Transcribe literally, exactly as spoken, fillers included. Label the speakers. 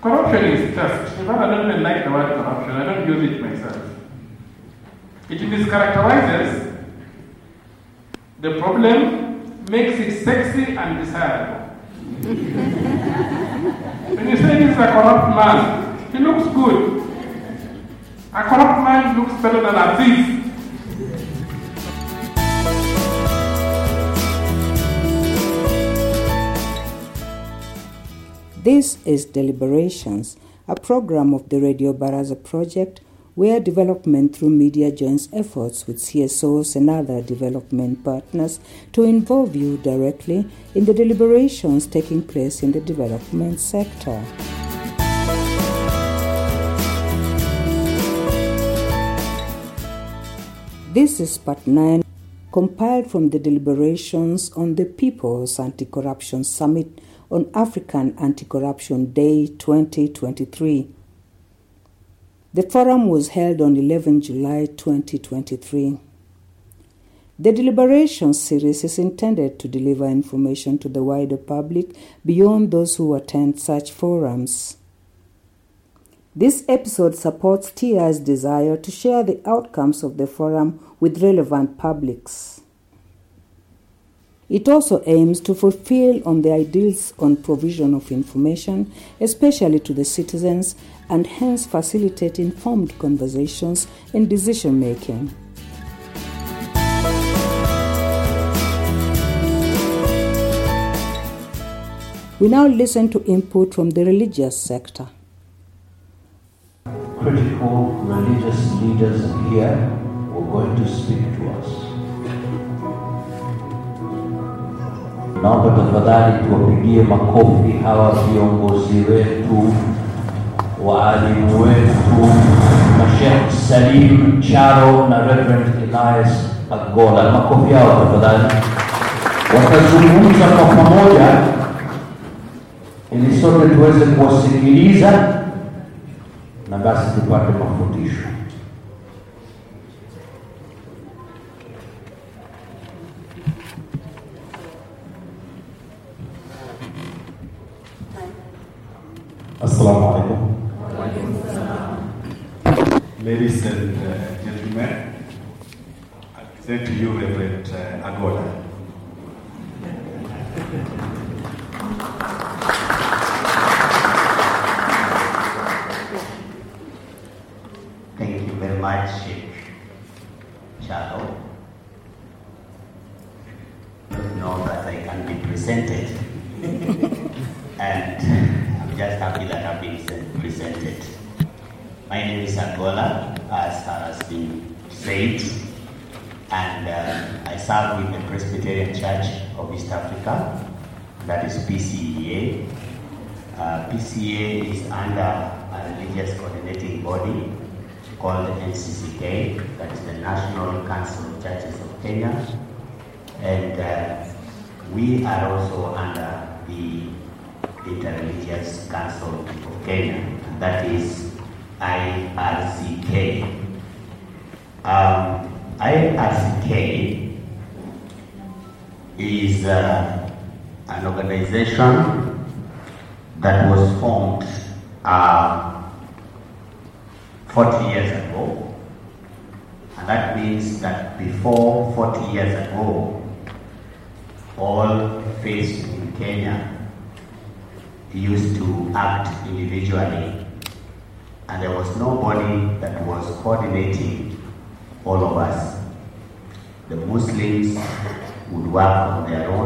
Speaker 1: Corruption is theft. In fact, I don't even like the word corruption. I don't use it myself. It mischaracterizes the problem, makes it sexy and desirable. When you say this is a corrupt man, he looks good. A corrupt man looks better than a thief.
Speaker 2: This is Deliberations, a program of the Radio Baraza project where development through media joins efforts with C S Os and other development partners to involve you directly in the deliberations taking place in the development sector. This is part nine, compiled from the deliberations on the People's Anti-Corruption Summit on African Anti-Corruption Day twenty twenty-three. The forum was held on the eleventh of July twenty twenty-three. The deliberation series is intended to deliver information to the wider public beyond those who attend such forums. This episode supports T I's desire to share the outcomes of the forum with relevant publics. It also aims to fulfill on the ideals on provision of information, especially to the citizens, and hence facilitate informed conversations and decision-making. We now listen to input from the religious sector.
Speaker 3: Critical religious leaders here who are going to speak to us. Naomba tafadhali tuwapigie makofi hawa viongozi wetu, waalimu wetu, Sheikh Salim Charo na Reverend Elias Agola. Makofi hawa tafadhali. Watazungumza kwa pamoja ili sote tuweze kuwasikiliza na basi tupate mafundisho.
Speaker 4: Assalamu alaikum. Ladies and uh, gentlemen, I present to you Reverend uh, Agola.
Speaker 5: Thank you very much, Sheikh Charo. I don't know that I can be presented. And I'm just happy that I've been presented. My name is Agola, as has been said, and uh, I serve with the Presbyterian Church of East Africa, that is P C E A. Uh, P C E A is under a religious coordinating body called N C C K, that is the National Council of Churches of Kenya, and uh, we are also under the Interreligious Council of Kenya, that is I R C K. Um, I R C K is uh, an organization that was formed uh, forty years ago, and that means that before forty years ago, all faiths in Kenya used to act individually, and there was nobody that was coordinating all of us. The Muslims would work on their own,